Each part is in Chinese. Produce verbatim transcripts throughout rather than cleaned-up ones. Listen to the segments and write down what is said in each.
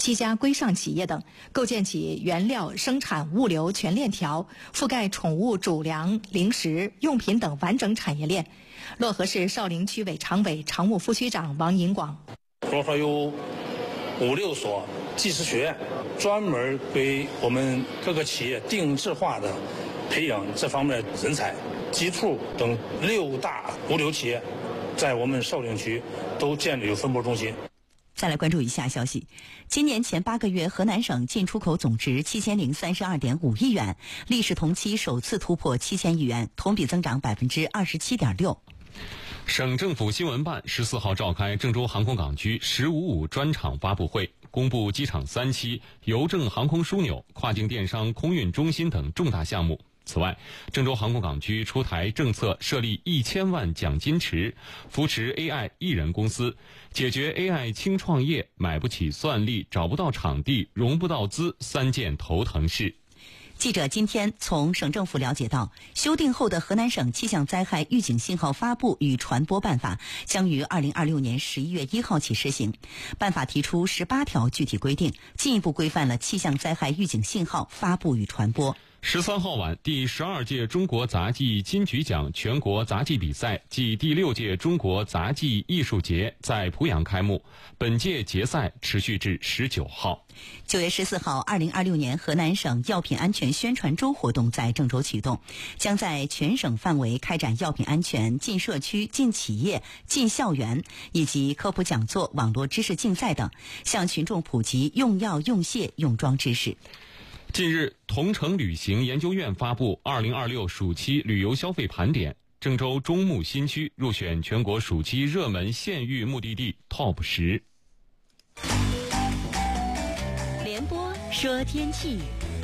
七家规上企业等，构建起原料生产物流全链条，覆盖宠物主粮、零食、用品等完整产业链。漯河市绍陵区委常委、常务副区长王银广： 漯河有五六所技师学院，专门给我们各个企业定制化的培养这方面人才。吉兔等六大物流企业在我们绍陵区都建立有分拨中心。 再来关注一下消息，今年前八个月，河南省进出口总值七千零三十二点五亿元，历史同期首次突破七千亿元，同比增长百分之二十七点六。 省政府新闻办十四号召开郑州航空港区“十五五”专场发布会，公布机场三期、邮政航空枢纽、跨境电商空运中心等重大项目。此外，郑州航空港区出台政策，设立一千万奖金池，扶持 A I 艺人公司，解决 A I 轻创业、买不起算力、找不到场地、融不到资三件头疼事。 记者今天从省政府了解到，修订后的河南省气象灾害预警信号发布与传播办法将于二零二六年十一月一号起施行。办法提出十八条具体规定，进一步规范了气象灾害预警信号发布与传播。 十三号晚，第十二届中国杂技金曲奖全国杂技比赛暨第六届中国杂技艺术节在濮阳开幕，本届节赛持续至十九号。 九月十四号，二零二六年河南省药品安全宣传周活动在郑州启动，将在全省范围开展药品安全进社区、进企业、进校园以及科普讲座、网络知识竞赛等，向群众普及用药、用械、用装知识。 近日，同程旅行研究院发布二零二六暑期旅游消费盘点，郑州中牟新区入选全国暑期热门县域目的地 Top 十。 联播说天气。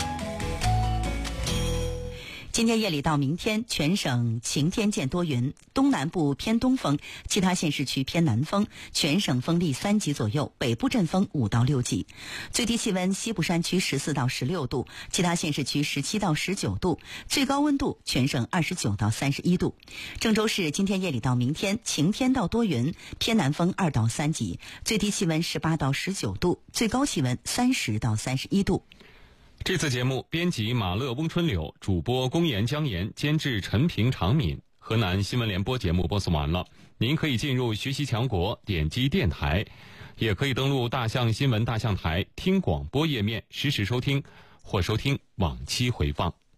今天夜里到明天，全省晴天见多云，东南部偏东风，其他县市区偏南风，全省风力三级左右，北部阵风五到六级。最低气温，西部山区十四到十六度，其他县市区十七到十九度，最高温度全省二十九到三十一度。郑州市今天夜里到明天晴天到多云，偏南风二到三级，最低气温十八到十九度，最高气温三十到三十一度。 这次节目编辑马乐、翁春柳，主播公岩、江岩，监制陈平、常敏。河南新闻联播节目播送完了，您可以进入学习强国，点击电台，也可以登录大象新闻大象台听广播页面实时收听，或收听往期回放。